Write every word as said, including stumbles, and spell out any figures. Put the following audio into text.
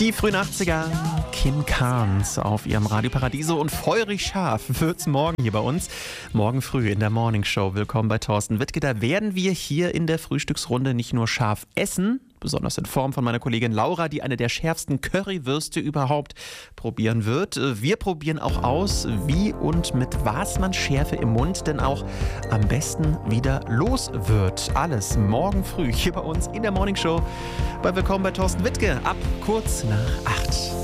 Die frühen achtziger, Kim Carnes auf ihrem Radio Paradiso und feurig scharf wird's morgen hier bei uns. Morgen früh in der Morning Show. Willkommen bei Thorsten Wittke. Da werden wir hier in der Frühstücksrunde nicht nur scharf essen, besonders in Form von meiner Kollegin Laura, die eine der schärfsten Currywürste überhaupt probieren wird. Wir probieren auch aus, wie und mit was man Schärfe im Mund denn auch am besten wieder los wird. Alles morgen früh hier bei uns in der Morning Show bei Willkommen bei Thorsten Wittke ab kurz nach acht.